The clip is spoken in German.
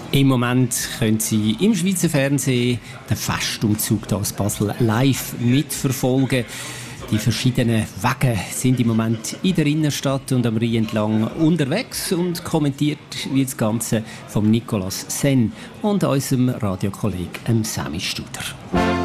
Im Moment können Sie im Schweizer Fernsehen den Festumzug hier aus Basel live mitverfolgen. Die verschiedenen Wege sind im Moment in der Innenstadt und am Rhein entlang unterwegs und kommentiert wird das Ganze vom Nicolas Senn und unserem Radiokollegen Sammy Studer.